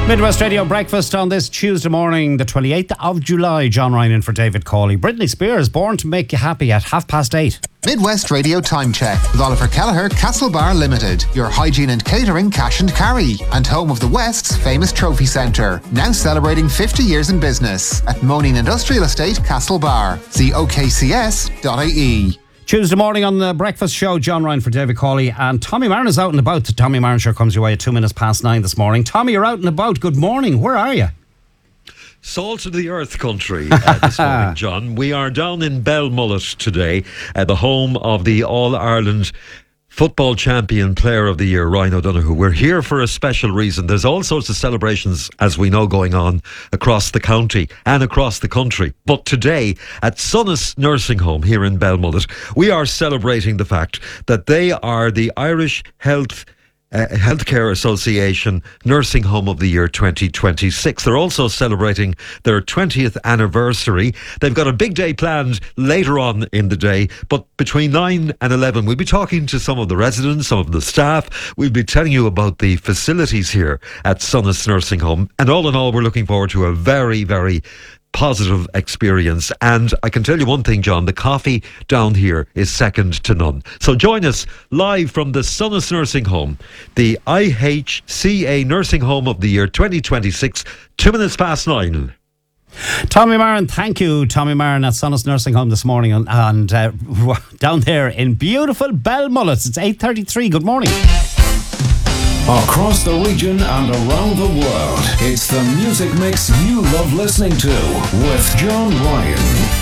Midwest Radio Breakfast on this Tuesday morning, the 28th of July. John Ryan in for David Cawley. Britney Spears, Born to Make You Happy at 8:30. Midwest Radio Time Check with Oliver Kelleher, Castlebar Limited. Your hygiene and catering cash and carry. And home of the West's famous trophy centre. Now celebrating 50 years in business at Moaning Industrial Estate, Castlebar. See okcs.ie. Tuesday morning on the Breakfast Show, John Ryan for David Cawley, and Tommy Marin is out and about. The Tommy Marin Show comes your way at 9:02 this morning. Tommy, you're out and about. Good morning. Where are you? Salt of the earth country this morning, John. We are down in Belmullet today, the home of the All-Ireland Football Champion Player of the Year, Ryan O'Donoghue. We're here for a special reason. There's all sorts of celebrations, as we know, going on across the county and across the country. But today, at Sonas Nursing Home here in Belmullet, we are celebrating the fact that they are the Irish Healthcare Association Nursing Home of the Year 2026. They're also celebrating their 20th anniversary. They've got a big day planned later on in the day, but between 9 and 11 we'll be talking to some of the residents, some of the staff. We'll be telling you about the facilities here at Sonas Nursing Home, and all in all we're looking forward to a very, very positive experience. And I can tell you one thing, John, the coffee down here is second to none. So join us live from the Sonas Nursing Home, the IHCA Nursing Home of the Year 2026, 9:02. Tommy Marin, thank you. Tommy Marin at Sonas Nursing Home this morning, and down there in beautiful Belmullet. It's 8:33. Good morning. Across the region and around the world, it's the music mix you love listening to with John Ryan.